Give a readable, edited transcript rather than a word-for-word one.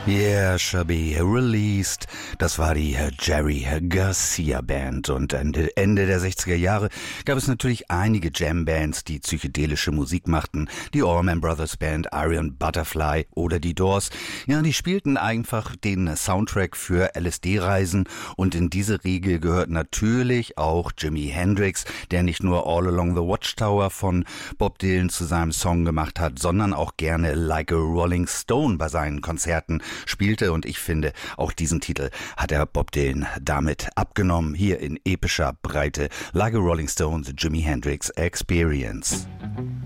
Yeah, shall be released. Das war die Jerry Garcia Band. Und Ende der 60er Jahre gab es natürlich einige Jam-Bands, die psychedelische Musik machten. Die Allman Brothers Band, Iron Butterfly oder die Doors. Ja, die spielten einfach den Soundtrack für LSD-Reisen. Und in diese Riege gehört natürlich auch Jimi Hendrix, der nicht nur All Along the Watchtower von Bob Dylan zu seinem Song gemacht hat, sondern auch gerne Like a Rolling Stone bei seinen Konzerten spielte, und ich finde, auch diesen Titel hat er Bob Dylan damit abgenommen. Hier in epischer Breite Like a Rolling Stone, The Jimi Hendrix Experience.